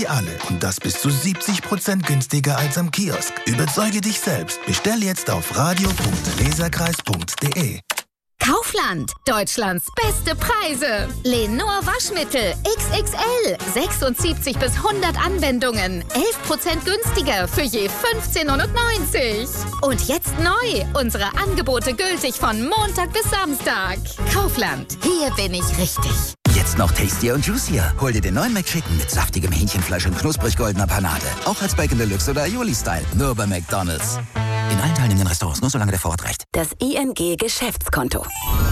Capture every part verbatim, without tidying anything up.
sie alle und das bis zu siebzig Prozent günstiger als am Kiosk. Überzeuge dich selbst. Bestell jetzt auf radio punkt leserkreis punkt de. Kaufland, Deutschlands beste Preise. Lenor Waschmittel X X L, sechsundsiebzig bis hundert Anwendungen, elf Prozent günstiger für je fünfzehn neunundneunzig. Und jetzt neu, unsere Angebote gültig von Montag bis Samstag. Kaufland, hier bin ich richtig. Jetzt noch tastier und juicier. Hol dir den neuen McChicken mit saftigem Hähnchenfleisch und knusprig goldener Panade. Auch als Bacon Deluxe oder Aioli-Style. Nur bei McDonald's. In allen teilnehmenden Restaurants, nur solange der Vorrat reicht. Das I N G-Geschäftskonto.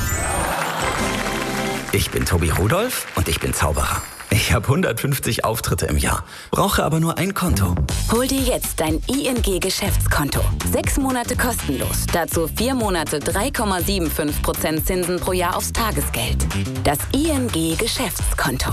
Ich bin Tobi Rudolph und ich bin Zauberer. Ich habe hundertfünfzig Auftritte im Jahr, brauche aber nur ein Konto. Hol dir jetzt dein I N G-Geschäftskonto. Sechs Monate kostenlos. Dazu vier Monate drei Komma fünfundsiebzig Prozent Zinsen pro Jahr aufs Tagesgeld. Das I N G-Geschäftskonto.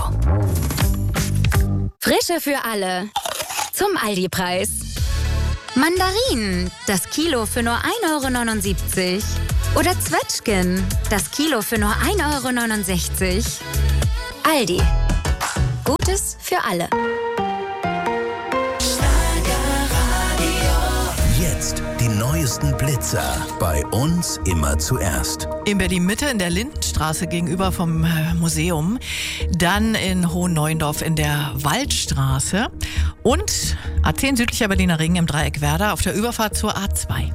Frische für alle. Zum Aldi-Preis. Mandarinen, das Kilo für nur ein Euro neunundsiebzig. Oder Zwetschgen, das Kilo für nur ein Euro neunundsechzig. Aldi. Gutes für alle. Jetzt die neuesten Blitzer. Bei uns immer zuerst. In Berlin-Mitte in der Lindenstraße gegenüber vom äh, Museum. Dann in Hohenneuendorf in der Waldstraße. Und A zehn südlicher Berliner Ring im Dreieck Werder auf der Überfahrt zur A zwei.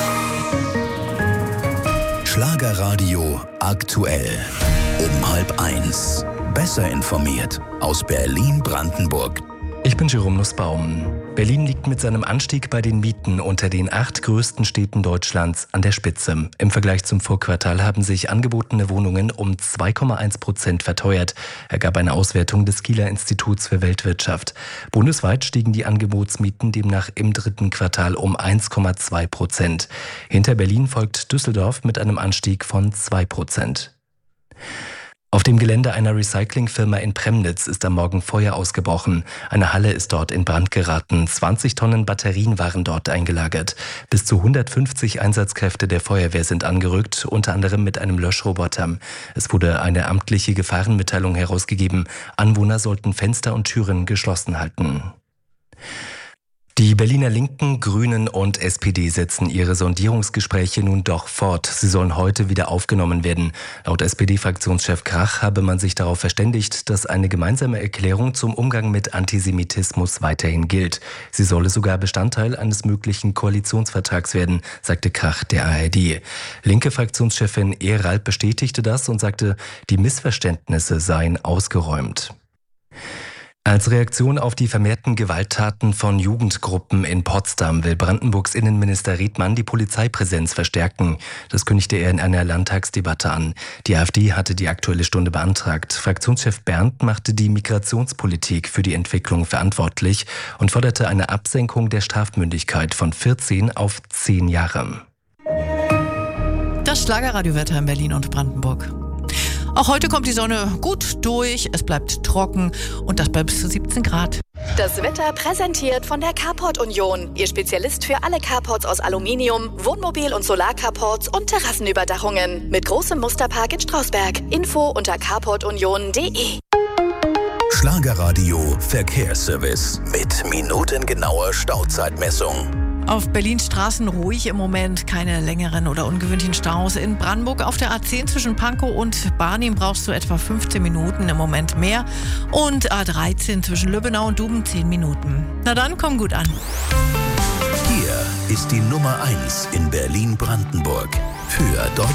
Schlagerradio aktuell. Um halb eins. Besser informiert aus Berlin-Brandenburg. Ich bin Jerome Nussbaum. Berlin liegt mit seinem Anstieg bei den Mieten unter den acht größten Städten Deutschlands an der Spitze. Im Vergleich zum Vorquartal haben sich angebotene Wohnungen um zwei Komma eins Prozent verteuert, ergab eine Auswertung des Kieler Instituts für Weltwirtschaft. Bundesweit stiegen die Angebotsmieten demnach im dritten Quartal um eins Komma zwei Prozent. Hinter Berlin folgt Düsseldorf mit einem Anstieg von zwei Prozent. Auf dem Gelände einer Recyclingfirma in Premnitz ist am Morgen Feuer ausgebrochen. Eine Halle ist dort in Brand geraten. zwanzig Tonnen Batterien waren dort eingelagert. Bis zu hundertfünfzig Einsatzkräfte der Feuerwehr sind angerückt, unter anderem mit einem Löschroboter. Es wurde eine amtliche Gefahrenmitteilung herausgegeben. Anwohner sollten Fenster und Türen geschlossen halten. Die Berliner Linken, Grünen und S P D setzen ihre Sondierungsgespräche nun doch fort. Sie sollen heute wieder aufgenommen werden. Laut S P D-Fraktionschef Krach habe man sich darauf verständigt, dass eine gemeinsame Erklärung zum Umgang mit Antisemitismus weiterhin gilt. Sie solle sogar Bestandteil eines möglichen Koalitionsvertrags werden, sagte Krach der A R D. Linke Fraktionschefin Ehrald bestätigte das und sagte, die Missverständnisse seien ausgeräumt. Als Reaktion auf die vermehrten Gewalttaten von Jugendgruppen in Potsdam will Brandenburgs Innenminister Riedmann die Polizeipräsenz verstärken. Das kündigte er in einer Landtagsdebatte an. Die AfD hatte die Aktuelle Stunde beantragt. Fraktionschef Berndt machte die Migrationspolitik für die Entwicklung verantwortlich und forderte eine Absenkung der Strafmündigkeit von vierzehn auf zehn Jahre. Das Schlagerradiowetter in Berlin und Brandenburg. Auch heute kommt die Sonne gut durch, es bleibt trocken und das bei bis zu siebzehn Grad. Das Wetter präsentiert von der Carport Union. Ihr Spezialist für alle Carports aus Aluminium, Wohnmobil- und Solarcarports und Terrassenüberdachungen. Mit großem Musterpark in Strausberg. Info unter carport union punkt de. Schlagerradio Verkehrsservice mit minutengenauer Stauzeitmessung. Auf Berlins Straßen ruhig im Moment, keine längeren oder ungewöhnlichen Staus. In Brandenburg auf der A zehn zwischen Pankow und Barnim brauchst du etwa fünfzehn Minuten, im Moment mehr. Und A dreizehn zwischen Lübbenau und Duben zehn Minuten. Na dann, komm gut an. Hier ist die Nummer eins in Berlin-Brandenburg. Für Deutschland.